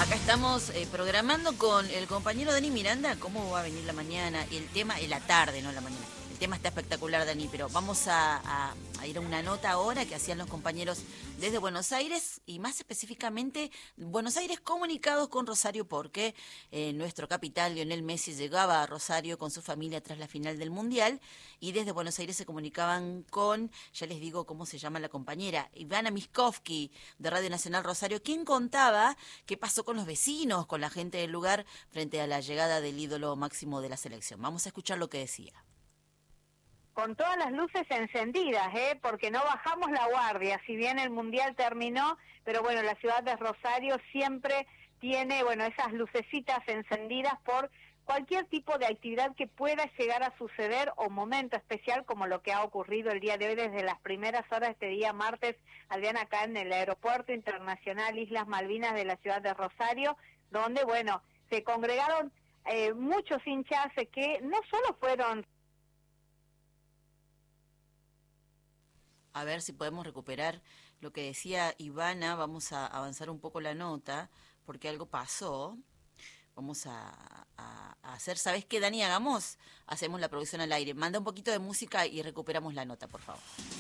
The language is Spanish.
Acá estamos programando con el compañero Dani Miranda cómo va a venir la mañana y el tema, en la tarde, no la mañana. El tema está espectacular, Dani, pero vamos a ir a una nota ahora que hacían los compañeros desde Buenos Aires y más específicamente Buenos Aires comunicados con Rosario porque nuestro capitán Lionel Messi llegaba a Rosario con su familia tras la final del Mundial y desde Buenos Aires se comunicaban con, ya les digo cómo se llama la compañera, Ivana Miskovsky de Radio Nacional Rosario, quien contaba qué pasó con los vecinos, con la gente del lugar frente a la llegada del ídolo máximo de la selección. Vamos a escuchar lo que decía. Con todas las luces encendidas, porque no bajamos la guardia, si bien el Mundial terminó, pero bueno, la ciudad de Rosario siempre tiene, bueno, esas lucecitas encendidas por cualquier tipo de actividad que pueda llegar a suceder o momento especial como lo que ha ocurrido el día de hoy desde las primeras horas de este día martes, Adrián, acá en el Aeropuerto Internacional Islas Malvinas de la ciudad de Rosario, donde, bueno, se congregaron muchos hinchas que no solo fueron... A ver si podemos recuperar lo que decía Ivana. Vamos a avanzar un poco la nota, porque algo pasó. Vamos a hacer, ¿sabes qué, Dani? Hagamos, hacemos la producción al aire. Manda un poquito de música y recuperamos la nota, por favor.